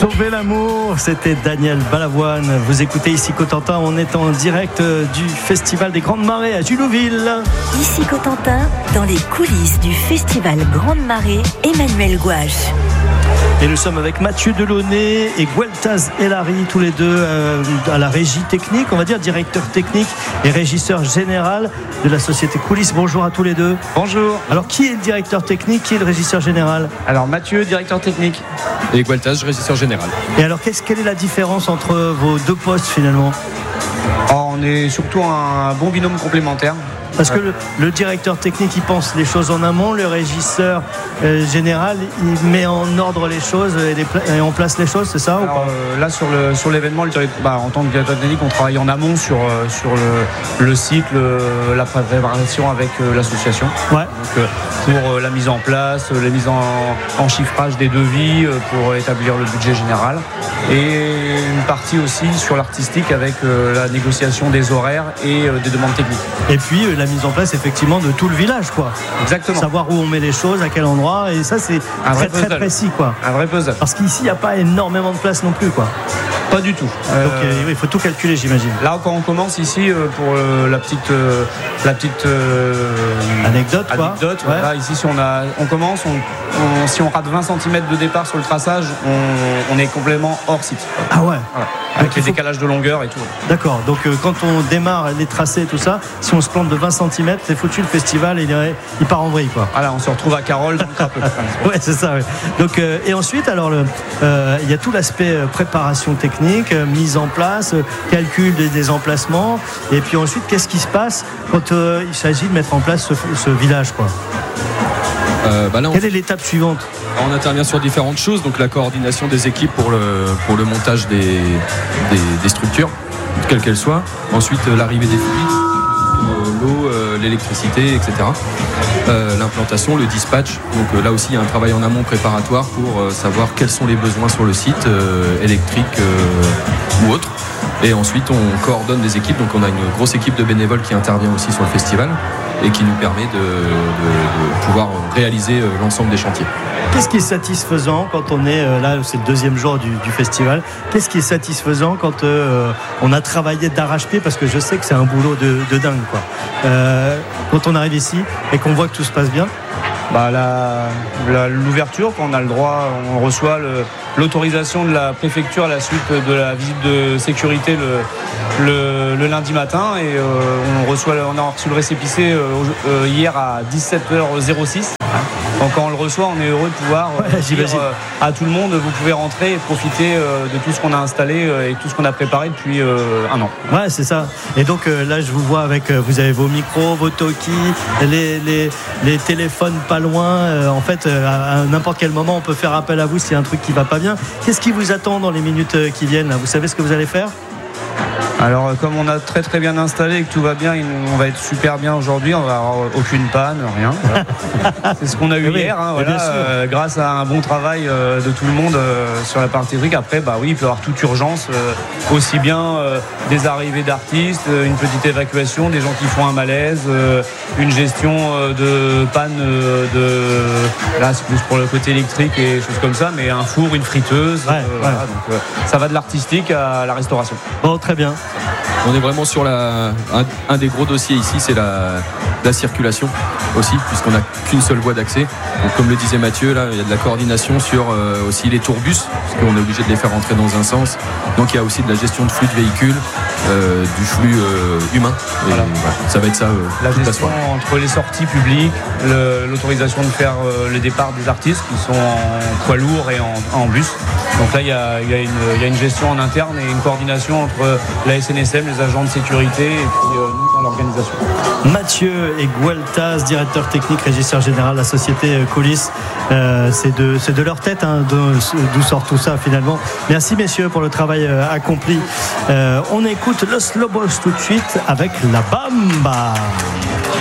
Sauver l'amour, c'était Daniel Balavoine. Vous écoutez ici Cotentin, on est en direct du Festival des Grandes Marées à Julouville. Ici Cotentin, dans les coulisses du Festival Grandes Marées, Emmanuel Gouache. Et nous sommes avec Mathieu Delaunay et Gueltaz Elari, tous les deux à la régie technique, on va dire directeur technique et régisseur général de la société Coulisses. Bonjour à tous les deux. Bonjour. Alors qui est le directeur technique, qui est le régisseur général ? Alors Mathieu, directeur technique. Et Gueltaz, régisseur général. Et alors quelle est la différence entre vos deux postes finalement ? On est surtout un bon binôme complémentaire. Parce que le directeur technique, il pense les choses en amont, le régisseur général, il met en ordre les choses et on place les choses, c'est ça? Alors, là, sur l'événement, en tant que directeur technique, on travaille en amont sur le site, la préparation avec l'association. Ouais. Donc, pour la mise en place, la mise en chiffrage des devis, pour établir le budget général. Et une partie aussi sur l'artistique avec la négociation des horaires et des demandes techniques. Et puis la mise en place effectivement de tout le village, quoi. Exactement. Savoir où on met les choses, à quel endroit, et ça c'est très précis, quoi. Un vrai puzzle. Parce qu'ici il n'y a pas énormément de place non plus, quoi. Pas du tout. Donc il faut tout calculer, j'imagine. Là, quand on commence ici pour la petite anecdote, quoi. Ouais. Là, ici, si on commence, si on rate 20 cm de départ sur le traçage, on est complètement hors site. Ah ouais. Voilà. Avec les décalages de longueur et tout. D'accord. Donc quand on démarre les tracés et tout ça, si on se plante de 20 cm, c'est foutu, le festival il part en vrille, quoi. Voilà, on se retrouve à Carole dans le crapeux. Ouais, c'est ça. Ouais. Donc et ensuite, alors il y a tout l'aspect préparation technique, mise en place, calcul des emplacements, et puis ensuite, qu'est-ce qui se passe quand il s'agit de mettre en place ce village, quoi. Quelle est l'étape suivante ? On intervient sur différentes choses, donc la coordination des équipes pour le montage des structures, quelles qu'elles soient. Ensuite, l'arrivée des fluides, l'eau, l'électricité, etc. L'implantation, le dispatch. Donc là aussi, il y a un travail en amont préparatoire pour savoir quels sont les besoins sur le site, électrique ou autre. Et ensuite, on coordonne des équipes. Donc on a une grosse équipe de bénévoles qui intervient aussi sur le festival et qui nous permet de pouvoir réaliser l'ensemble des chantiers. Qu'est-ce qui est satisfaisant quand on est là, c'est le deuxième jour du festival, qu'est-ce qui est satisfaisant quand on a travaillé d'arrache-pied, parce que je sais que c'est un boulot de dingue, quoi. Quand on arrive ici et qu'on voit que tout se passe bien? L'ouverture, quand on a le droit, on reçoit l'autorisation de la préfecture à la suite de la visite de sécurité le lundi matin, et on a reçu le récépissé hier à 17h06. Donc quand on le reçoit, on est heureux de pouvoir dire à tout le monde, vous pouvez rentrer et profiter de tout ce qu'on a installé et tout ce qu'on a préparé depuis un an. Ouais, c'est ça. Et donc là, je vous vois vous avez vos micros, vos talkies, les téléphones pas loin. En fait, à n'importe quel moment, on peut faire appel à vous s'il y a un truc qui va pas bien. Qu'est-ce qui vous attend dans les minutes qui viennent là ? Vous savez ce que vous allez faire ? Alors, comme on a très très bien installé et que tout va bien, on va être super bien aujourd'hui. On va avoir aucune panne, rien. Voilà. C'est ce qu'on a eu hier, grâce à un bon travail de tout le monde sur la partie électrique. Après, il peut y avoir toute urgence, aussi bien des arrivées d'artistes, une petite évacuation, des gens qui font un malaise, une gestion de panne là, c'est plus pour le côté électrique et choses comme ça, mais un four, une friteuse. Voilà, donc ça va de l'artistique à la restauration. Bon, très bien. On est vraiment sur un des gros dossiers ici, c'est la circulation aussi, puisqu'on n'a qu'une seule voie d'accès. Donc, comme le disait Mathieu, là, il y a de la coordination sur aussi les tourbus, parce qu'on est obligé de les faire rentrer dans un sens. Donc il y a aussi de la gestion de flux de véhicules, du flux humain. Et voilà, ça va être ça. La gestion entre les sorties publiques, l'autorisation de faire le départ des artistes qui sont en poids lourd et en bus. Donc là, il y a une gestion en interne et une coordination entre la SNSM, les agents de sécurité et puis nous dans l'organisation. Mathieu et Gueltaz, directeur technique, régisseur général de la société Coulisses. C'est de leur tête d'où sort tout ça finalement. Merci messieurs pour le travail accompli. On écoute Los Lobos tout de suite avec La Bamba.